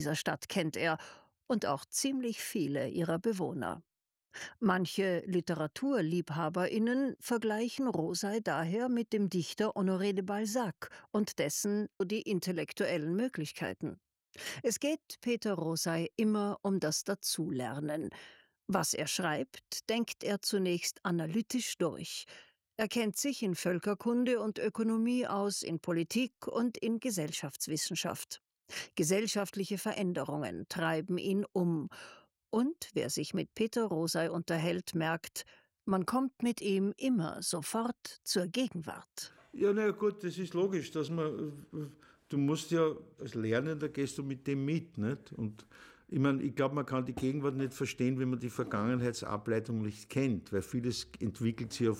dieser Stadt kennt er und auch ziemlich viele ihrer Bewohner. Manche LiteraturliebhaberInnen vergleichen Rosei daher mit dem Dichter Honoré de Balzac und dessen die intellektuellen Möglichkeiten. Es geht Peter Rosei immer um das Dazulernen. Was er schreibt, denkt er zunächst analytisch durch. Er kennt sich in Völkerkunde und Ökonomie aus, in Politik und in Gesellschaftswissenschaft. Gesellschaftliche Veränderungen treiben ihn um. Und wer sich mit Peter Rosei unterhält, merkt, man kommt mit ihm immer sofort zur Gegenwart. Ja, na ja, gut, das ist logisch, dass du musst ja als Lernender gehst du mit dem mit, nicht? Und ich glaube, man kann die Gegenwart nicht verstehen, wenn man die Vergangenheitsableitung nicht kennt, weil vieles entwickelt sich ja